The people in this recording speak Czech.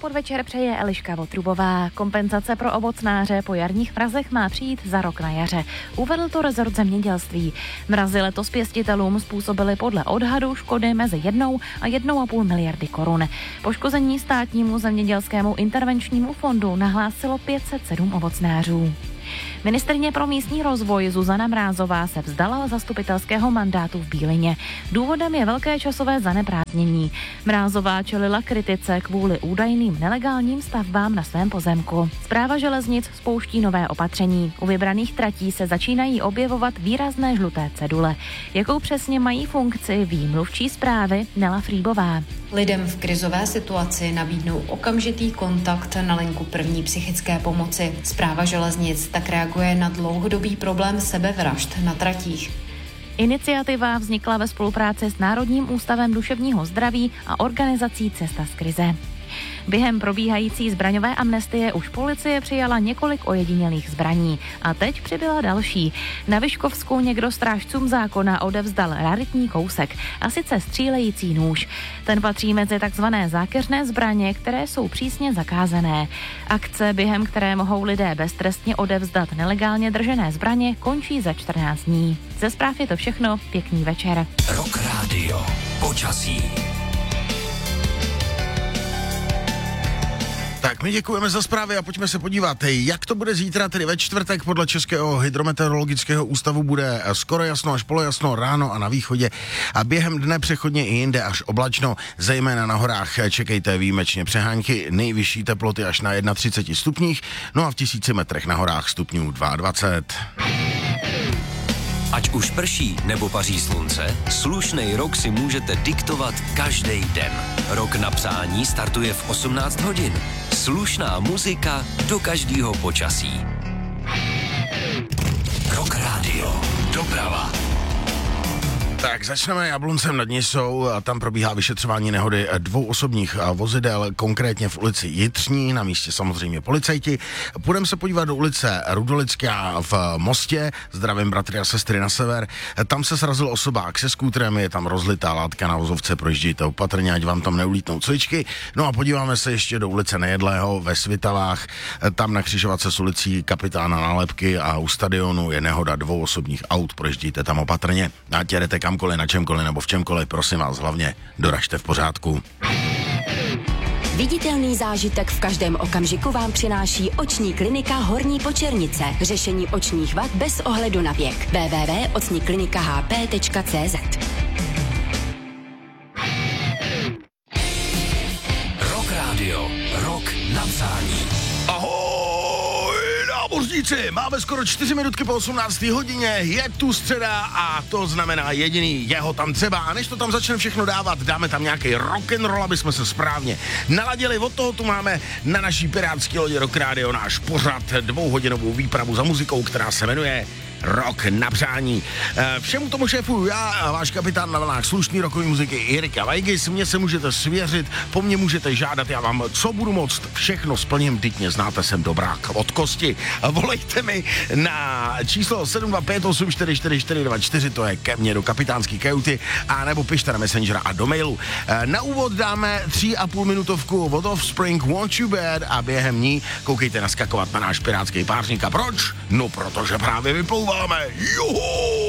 podvečer přeje Eliška Votrubová. Kompenzace pro ovocnáře po jarních mrazech má přijít za rok na jaře. Uvedl to rezort zemědělství. Mrazy letos pěstitelům způsobily podle odhadu škody mezi 1 a 1,5 miliardy korun. Poškození státnímu zemědělskému intervenčnímu fondu nahlásilo 507 ovocnářů. Ministryně pro místní rozvoj Zuzana Mrázová se vzdala zastupitelského mandátu v Bílině. Důvodem je velké časové zaneprázdnění. Mrázová čelila kritice kvůli údajným nelegálním stavbám na svém pozemku. Správa železnic spouští nové opatření. U vybraných tratí se začínají objevovat výrazné žluté cedule. Jakou přesně mají funkci, ví mluvčí správy Nela Frýbová. Lidem v krizové situaci nabídnou okamžitý kontakt na linku první psychické pomoci. Správa železnic tak reaguje na dlouhodobý problém sebevražd na tratích. Iniciativa vznikla ve spolupráci s Národním ústavem duševního zdraví a organizací Cesta z krize. Během probíhající zbraňové amnestie už policie přijala několik ojedinělých zbraní a teď přibyla další. Na Vyškovsku někdo strážcům zákona odevzdal raritní kousek, a sice střílející nůž. Ten patří mezi takzvané zákeřné zbraně, které jsou přísně zakázané. Akce, během které mohou lidé beztrestně odevzdat nelegálně držené zbraně, končí za 14 dní. Ze zpráv je to všechno, pěkný večer. Rock Radio. Počasí. Tak my děkujeme za zprávy a pojďme se podívat, jak to bude zítra, tedy ve čtvrtek. Podle Českého hydrometeorologického ústavu bude skoro jasno až polojasno ráno a na východě a během dne přechodně i jinde až oblačno, zejména na horách čekejte výjimečně přehánky, nejvyšší teploty až na 31 stupních, no a v 1000 metrech na horách stupňů 22. Ať už prší nebo paří slunce, slušnej rok si můžete diktovat každý den. Rok na přání startuje v 18 hodin. Slušná muzika do každého počasí. Rock Radio. Doprava. Tak začneme Jabloncem nad Nisou a tam probíhá vyšetřování nehody 2 osobních vozidel, konkrétně v ulici Jitřní, na místě samozřejmě policajti. Půjdeme se podívat do ulice Rudolická v Mostě, zdravím bratry a sestry na sever. Tam se srazil osobák se skútrem, je tam rozlitá látka na vozovce, projíždějte opatrně, ať vám tam neulítnou cvičky. No a podíváme se ještě do ulice Nejedlého ve Svitavách, tam na křižovatce s ulicí Kapitána Nálepky a u stadionu je nehoda 2 osobních aut, projíždějte tam opatrně. Ať jedete kamkoliv, na čemkoliv nebo v čemkoliv, prosím vás, hlavně doražte v pořádku. Viditelný zážitek v každém okamžiku vám přináší oční klinika Horní Počernice. Řešení očních vad bez ohledu na věk. www.ocniklinikahp.cz. Rock Radio. Rok na přání. Námořníci, máme skoro 4 minutky po 18. hodině, je tu středa a to znamená jediný, jeho tam třeba. A než to tam začne všechno dávat, dáme tam nějaký rock'n'roll, aby jsme se správně naladili. Od toho tu máme na naší pirátské lodi Rock Radio náš pořad, 2hodinovou výpravu za muzikou, která se jmenuje Rok na přání. Všemu tomu šéfuju já, váš kapitán na vlnách slušný rockový muziky Jirka Vajgis. Mně se můžete svěřit, po mně můžete žádat, já vám co budu moct, všechno splním, vždyť mě znáte, jsem dobrák od kosti. Volejte mi na číslo 725844424, to je ke mně do kapitánský kajuty, a nebo pište na Messengera a do mailu. Na úvod dáme 3,5 minutovku od Offspring Want You Bad a během ní koukejte naskakovat na náš pirátský pářník. A proč? No protože právě vyplouvá. Juhu!